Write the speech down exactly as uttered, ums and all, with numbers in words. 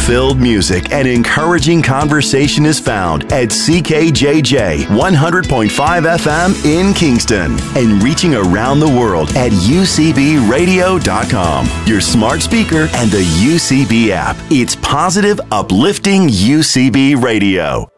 Hope-filled music and encouraging conversation is found at C K J J one hundred point five F M in Kingston and reaching around the world at U C B radio dot com, your smart speaker and the U C B app. It's positive, uplifting U C B radio.